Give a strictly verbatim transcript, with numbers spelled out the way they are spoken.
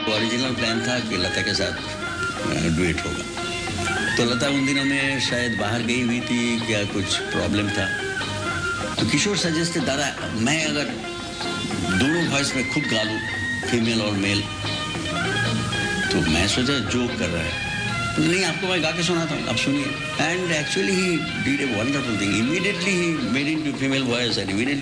Original plan था कि लता के साथ डुएट होगा। तो लता उन दिनों में शायद बाहर गई हुई थी, क्या कुछ प्रॉब्लम था। तो किशोर सजेस्ट दादा मैं अगर दोनों वॉइस में खूब गा लूँ, फीमेल और मेल, तो मैं सोचा जोक कर रहा है। नहीं, आपको मैं गा के सुनाता हूँ, आप सुनिए। And actually he did a wonderful thing. Immediately he made into female voice and immediately